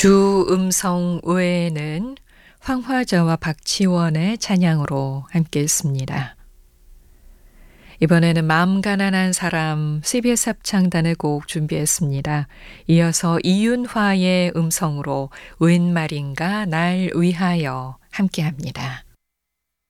주 음성 외에는 황화자와 박지원의 찬양으로 함께했습니다. 이번에는 마음 가난한 사람 CBS 합창단의 곡 준비했습니다. 이어서 이윤화의 음성으로 웬 말인가 날 위하여 함께합니다.